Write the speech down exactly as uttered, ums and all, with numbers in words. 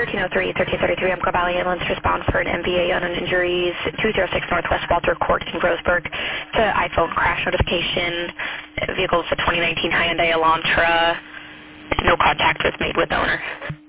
thirteen oh three, thirteen thirty-three Umpqua Valley Ambulance response for an M V A unknown injuries, two oh six Northwest Walter Court in Groesburg. It's an iPhone crash notification. Vehicle is a twenty nineteen Hyundai Elantra. No contact was made with the owner.